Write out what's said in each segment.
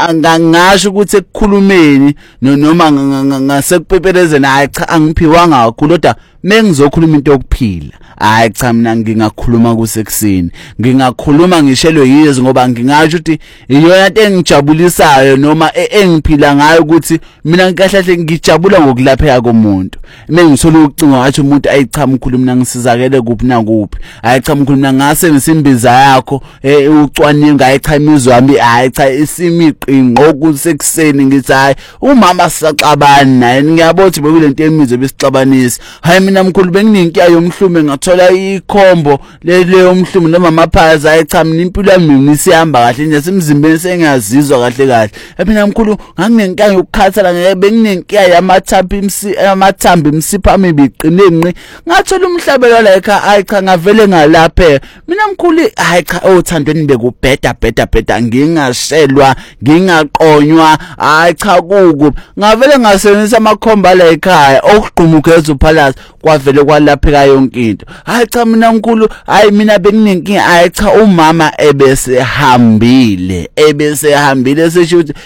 ngasho ukuthi ekukhulumeni noma ngasekupepelezeni hayi cha angiphiwanga kakhulu kodwa mengizokhuluma into yokuphila hayi cha mina ngingakhuluma kusekuseni ngingakhuluma ngishelwe yizo ngoba ngingasho ukuthi iyona into engijabulisayo noma engiphila ngayo ukuthi mina ngikahle ngijabula ngokulapheka komuntu mengisola ucinga wathi umuntu ayicha mkhulu mina ngisizakele kuphi nakuphi hayi cha mkhulu mina ngase ngisimbiza yakho ucwaninga hayi cha imizwa yami hayi cha isimiqinqo kusekuseni ngithi hayi umama sisaxabana naye ngiyabothi bekule emizwa besixabanisa hayi mina mkhulu benginenkiya yomhlume ngathola ikhombo leyo mhlume noma amaphaza hayi cha mina impilo yami ngisihamba kahle nje semzimbeni sengiyazizwa kahle mina mkhulu nganginenkiya yokukhathala ngeke benginenkiya yamathambi imsipha amibiqinenqi ngathola umhlabelo la ekhaya hayi cha ngavele ngalapheka mina mkhulu hayi cha othandweni bekubheda ngingashelwa ngingaqonywa hayi cha kuku ngavele ngasebenzisa amakhomba la ekhaya okuqhumukeza uphalaza kwavele kwalapheka yonke into hayi cha mina mkhulu hayi mina benginenkinga hayi cha umama ebesehambile sesho ukuthi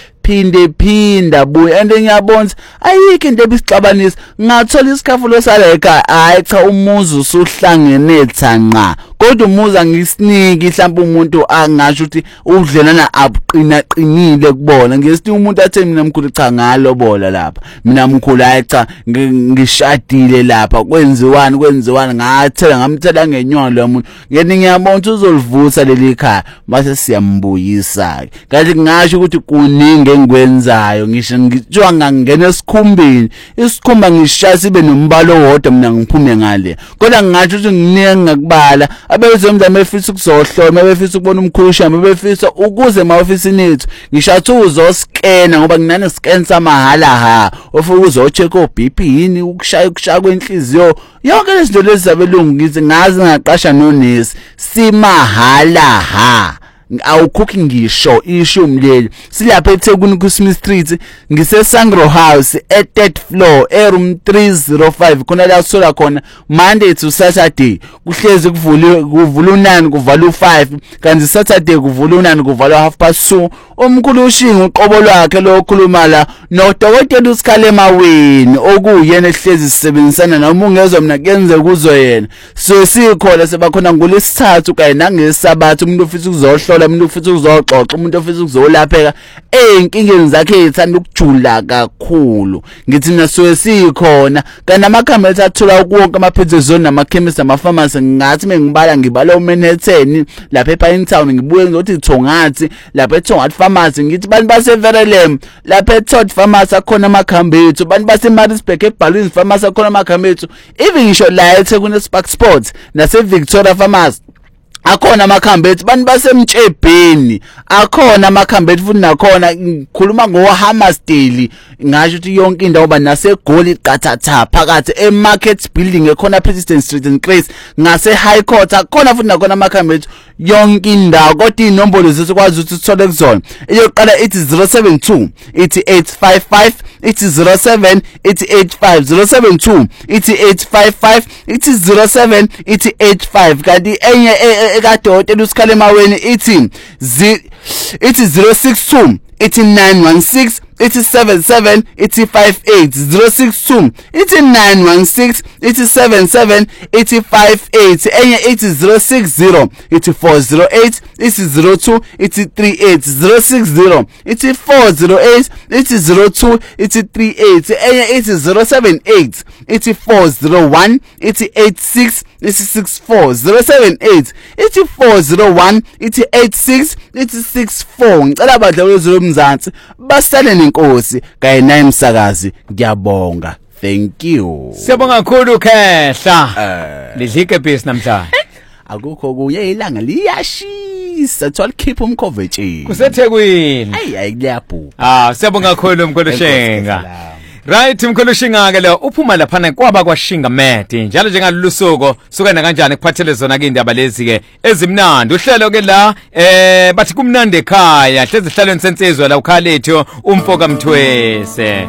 phinda buya and ngiyabonza ayikho into ebisixabanisa ngathola isikhafulo sala ekhaya hayi cha umuzi usuhlangene thanqa kodwa umuzi angisiniki mhlawumbe umuntu angasho ukuthi udlelana qinile kubona ngesithi umuntu athe mina mkhulu cha ngalobola lapha mina mkhulu hayi cha ngishadile lapha kwenziwani ngamthela ngenyoni lo muntu ngeni ngiyabona uzolivusa leli khaya mase siyambuyisa kanti ngasho ukuthi kuningi engikwenzayo ngisho ngitshwa ngangena esikhumbeni isikhumba ngishaya sibe nombalo wodwa mina ngiphume ngale kodwa ngasho ukuthi nginingi ngakubala abezomzama befisa ukuzohloma befisa ukubona umkhusha befisa ukuze ma-ofisini ethu ngishathu uzoskena ngoba nginane scan samahala ofuna uzocheck o-BP yini ukushaya kwenhliziyo yonke lezi zinto lezi zabelungu ngithi ngazi ngaqasha nonesi simahala awukhokhi ngisho isho umleli silapha eThekwini kuSmith Street ngisesangro house e3rd floor room 305 khona la sola khona Monday to Saturday kuhlezi kuvula u9 kuvala u5 kanti Saturday kuvula u9 kuvala u2:30 umkhulu ushinga uqobo lwakhe lokhuluma la nodokotela uSikhalema weni okuyena ehlezi sisebenzisana noma ungezwe mina kuyenze kuzo yena so sikhona sebakhona ngolesithathu kanye nangesabathu umuntu ufisa ukuzohlola umuntu ufisa ukuzoxoxa umuntu ufisa ukuzolapheka inkingeni zakhe ethanda ukujula kakhulu ngithi naso sikhona kanti amakhambi ethathola konke amaphethezoni namakhemisi namapharmacy ngathi ngibala uManhattan lapha ePine Town ngibuye ngizothi Thongathi lapha eThongathi pharmacy ngithi bantu baseVerelem lapha eThot pharmacy akhona amakhambi ethu bantu baseMaritzburg eBalloons pharmacy akhona amakhambi ethu even ngisho la eThekwini Spark Sports naseVictoria pharmacy akhona amakhambi ethu bantu basemtshebheni akhona amakhambi ethu futhi nakhona ngikhuluma ngoHammersdale ngasho ukuthi yonke indawo banasegoli qathatha phakathi eMarket Building ekhona President Street and Grace ngase High Court akhona futhi nakhona amakhambi ethu yonke indawo kodwa inombolo zesikwazi ukuthi sithole kuzona eyoqala ithi 072 ithi 855 ithi 07 ithi 85 072 ithi 855 ithi 07 ithi 85 kanti enye ekadokotela uSikhalema weni ithi 062 ithi 916 ithi 77 ithi 58 062 ithi 916 ithi 77 ithi 58 enye ithi 060 ithi 408 ithi 02 ithi 38 060 ithi 408 ithi 02 ithi 38 enye ithi 078 ithi 401 ithi 86 ithi 64 078 ithi 401 ithi 86 ithi 64 ngicela abadlali bezomzansi basale nenkosi kanye naye msakazi ngiyabonga thank you siyabonga kakhulu Khehla lidlike base namhlanje akukho kuye ilanga liyashisa thola keep umkhovetshini kuseThekwini hayi kuyabhuka siyabonga kakhulu Mkhoshenga right Mkhoshenga ke lo uphuma lapha kwaba kwaShinga Mad njalo njengalulusuku sukena kanjani kuphathele zona ke indaba lezi ke ezimnandi uhlelo ke la bathi kumnandi ekhaya hlezi hlalweni sensizwe la ukhaletho umfoka Mthwese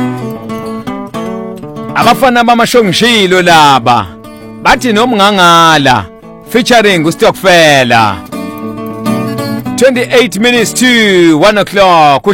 abafana bamashongishilo laba bathi nomngangala featuring uStokfela 28 minutes to 1 o'clock